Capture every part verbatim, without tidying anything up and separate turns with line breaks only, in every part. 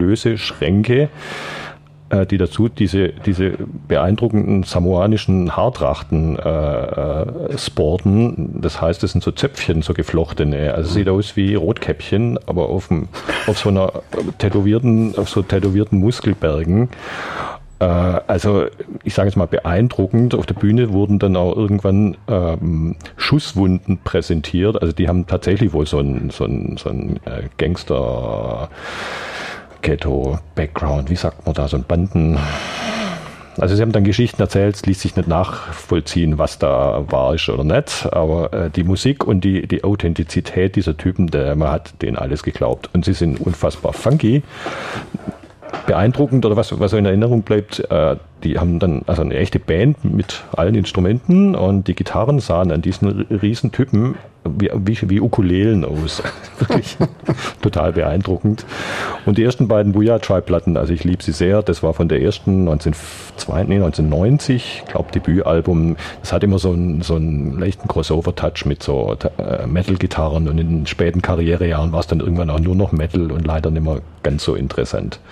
voluminöse Schränke, die dazu diese, diese beeindruckenden samoanischen Haartrachten äh, äh, sporten. Das heißt, das sind so Zöpfchen, so geflochtene. Also sieht aus wie Rotkäppchen, aber auf, dem, auf so einer tätowierten, auf so tätowierten Muskelbergen. Äh, also ich sage jetzt mal beeindruckend. Auf der Bühne wurden dann auch irgendwann ähm, Schusswunden präsentiert. Also die haben tatsächlich wohl so ein, so ein, so ein äh, Gangster Ghetto-Background, wie sagt man da, so ein Banden... Also sie haben dann Geschichten erzählt, es ließ sich nicht nachvollziehen, was da war ist oder nicht, aber äh, die Musik und die, die Authentizität dieser Typen, der, man hat denen alles geglaubt. Und sie sind unfassbar funky, beeindruckend, oder was, was so in Erinnerung bleibt, äh, die haben dann also eine echte Band mit allen Instrumenten und die Gitarren sahen an diesen riesen Typen wie, wie, wie Ukulelen aus. Wirklich total beeindruckend. Und die ersten beiden Booyah Tribe Platten, also ich liebe sie sehr, das war von der ersten neunzehnhundertneunzig, ich glaube Debütalbum, das hat immer so einen, so einen leichten Crossover-Touch mit so äh, Metal-Gitarren und in den späten Karrierejahren war es dann irgendwann auch nur noch Metal und leider nicht mehr ganz so interessant.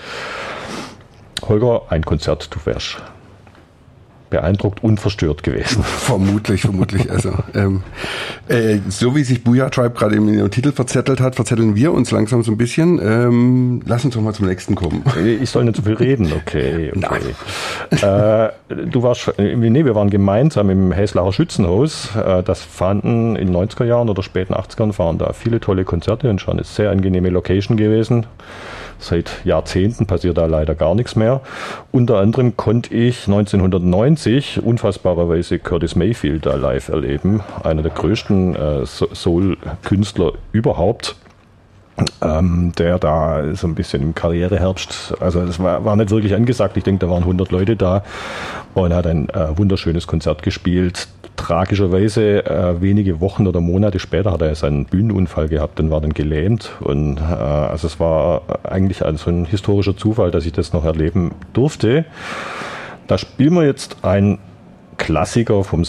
Holger, ein Konzert, du wärst beeindruckt, unverstört gewesen.
Vermutlich, vermutlich. Also ähm, äh, so wie sich Booyah Tribe gerade in ihrem Titel verzettelt hat, verzetteln wir uns langsam so ein bisschen. Ähm, lass uns doch mal zum nächsten kommen.
Ich soll nicht so viel reden, okay. okay. Äh, du warst, nee, wir waren gemeinsam im Häslacher Schützenhaus. Äh, das fanden in den neunziger Jahren oder späten achtzigern waren da viele tolle Konzerte und schon eine sehr angenehme Location gewesen. Seit Jahrzehnten passiert da leider gar nichts mehr. Unter anderem konnte ich neunzehnhundertneunzig unfassbarerweise Curtis Mayfield da live erleben. Einer der größten äh, Soul-Künstler überhaupt. Ähm, der da so ein bisschen im Karriereherbst, also das war, war nicht wirklich angesagt, ich denke, da waren hundert Leute da und er hat ein äh, wunderschönes Konzert gespielt. Tragischerweise äh, wenige Wochen oder Monate später hat er seinen Bühnenunfall gehabt und war dann gelähmt und äh, also es war eigentlich also ein historischer Zufall, dass ich das noch erleben durfte. Da spielen wir jetzt ein Klassiker vom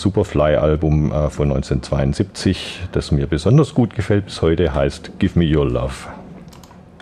Superfly-Album äh, von neunzehnhundertzweiundsiebzig, das mir besonders gut gefällt bis heute, heißt Give Me Your Love.